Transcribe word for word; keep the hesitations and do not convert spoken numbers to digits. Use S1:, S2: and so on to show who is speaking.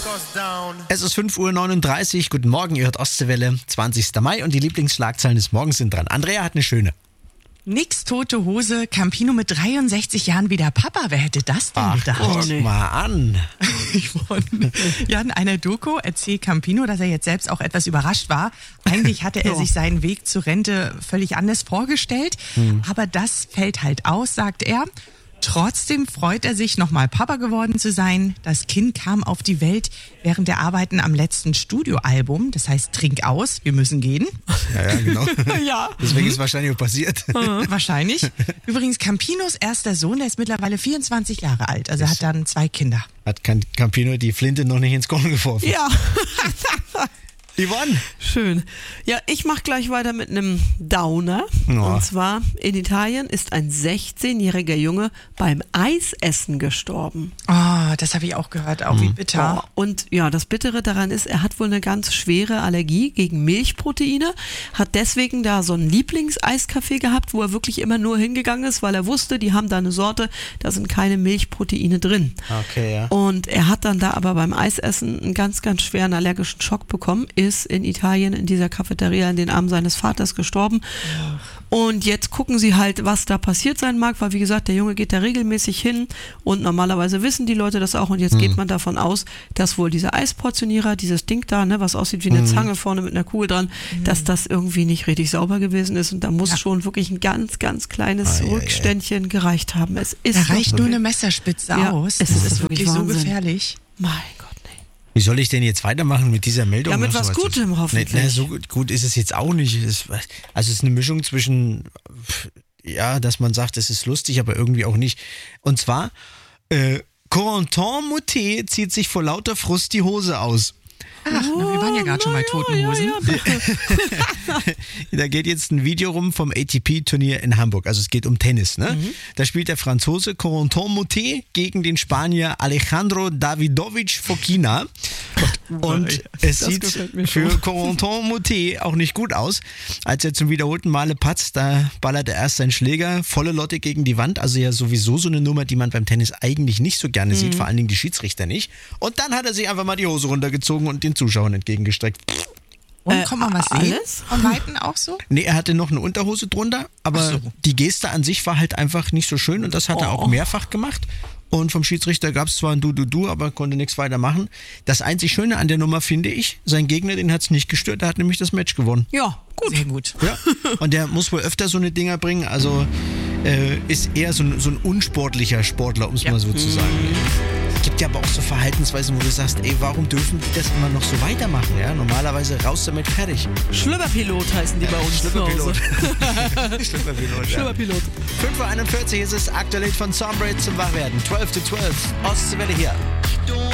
S1: Es ist fünf Uhr neununddreißig. Guten Morgen, ihr hört Ostseewelle, zwanzigster Mai und die Lieblingsschlagzeilen des Morgens sind dran. Andrea hat eine schöne.
S2: Nix tote Hose, Campino mit dreiundsechzig Jahren wieder Papa. Wer hätte das denn
S1: Ach,
S2: gedacht?
S1: guck
S2: Oh,
S1: mal an.
S2: ja, in einer Doku erzählt Campino, dass er jetzt selbst auch etwas überrascht war. Eigentlich hatte er sich seinen Weg zur Rente völlig anders vorgestellt, hm. aber das fällt halt aus, sagt er. Trotzdem freut er sich, nochmal Papa geworden zu sein. Das Kind kam auf die Welt während der Arbeiten am letzten Studioalbum. Das heißt, trink aus, wir müssen gehen.
S1: Ja, ja, genau.
S2: ja.
S1: Deswegen ist es wahrscheinlich auch passiert.
S2: Wahrscheinlich. Übrigens, Campinos erster Sohn, der ist mittlerweile vierundzwanzig Jahre alt. Also er hat dann zwei Kinder.
S1: Hat Campino die Flinte noch nicht ins Korn geworfen?
S3: Ja.
S1: Yvonne.
S3: Schön. Ja, ich mache gleich weiter mit einem Downer.
S1: Oh.
S3: Und zwar in Italien ist ein sechzehnjähriger Junge beim Eisessen gestorben.
S2: Oh, das habe ich auch gehört, auch hm. wie bitter.
S3: Oh, und ja, das Bittere daran ist, er hat wohl eine ganz schwere Allergie gegen Milchproteine, hat deswegen da so einen Lieblingseiscafé gehabt, wo er wirklich immer nur hingegangen ist, weil er wusste, die haben da eine Sorte, da sind keine Milchproteine drin.
S1: Okay, ja.
S3: Und er hat dann da aber beim Eisessen einen ganz, ganz schweren allergischen Schock bekommen, ist in Italien in dieser Cafeteria in den Armen seines Vaters gestorben. Ja. Und jetzt gucken sie halt, was da passiert sein mag, weil wie gesagt, der Junge geht da regelmäßig hin und normalerweise wissen die Leute das auch und jetzt mhm. geht man davon aus, dass wohl dieser Eisportionierer, dieses Ding da, ne, was aussieht wie eine mhm. Zange vorne mit einer Kugel dran, mhm. dass das irgendwie nicht richtig sauber gewesen ist und da muss ja. schon wirklich ein ganz, ganz kleines ah, Rückständchen ja, ja. gereicht haben. Es ist
S2: da reicht nur eine Messerspitze
S3: ja,
S2: aus.
S3: Es
S2: das
S3: ist,
S2: ist wirklich
S3: Wahnsinn.
S2: So gefährlich.
S3: Mein Gott.
S1: Wie soll ich denn jetzt weitermachen mit dieser Meldung?
S3: Ja, mit was Gutem hoffentlich.
S1: Ne, ne, so gut, gut ist es jetzt auch nicht. Es, also es ist eine Mischung zwischen, ja, dass man sagt, es ist lustig, aber irgendwie auch nicht. Und zwar, äh, Corentin Moutet zieht sich vor lauter Frust die Hose aus.
S2: Ach, oh, na, wir waren ja gerade schon bei Toten Hosen. Ja,
S1: ja, da geht jetzt ein Video rum vom A T P-Turnier in Hamburg. Also es geht um Tennis. Ne? Mhm. Da spielt der Franzose Corentin Moutet gegen den Spanier Alejandro Davidovich Fokina. Und es das sieht für Corentin Moutet auch nicht gut aus. Als er zum wiederholten Male patzt, da ballert er erst seinen Schläger volle Lotte gegen die Wand. Also ja sowieso so eine Nummer, die man beim Tennis eigentlich nicht so gerne mhm. sieht. Vor allen Dingen die Schiedsrichter nicht. Und dann hat er sich einfach mal die Hose runtergezogen und den Zuschauern entgegengestreckt.
S2: Und äh, kann man was sehen? Alles? Von Weitem auch so?
S1: Nee, er hatte noch eine Unterhose drunter, aber so. Die Geste an sich war halt einfach nicht so schön und das hat oh. er auch mehrfach gemacht. Und vom Schiedsrichter gab es zwar ein Du-Du-Du, aber konnte nichts weiter machen. Das einzig Schöne an der Nummer finde ich, sein Gegner, den hat es nicht gestört, der hat nämlich das Match gewonnen.
S3: Ja, gut.
S2: Sehr gut.
S1: Ja. Und der muss wohl öfter so eine Dinger bringen, also äh, ist eher so ein, so ein unsportlicher Sportler, um es ja. mal so zu sagen. Es gibt ja aber auch so Verhaltensweisen, wo du sagst, ey, warum dürfen die das immer noch so weitermachen? Ja? Normalerweise raus damit, fertig.
S3: Schlüpperpilot heißen die bei uns.
S1: Schlüpperpilot. Schlüpperpilot, ja.
S3: Schlüpperpilot.
S1: fünf Uhr einundvierzig ist es, aktuell von Sombra zum Wachwerden. zwölf zu zwölf, Ostseewelle hier.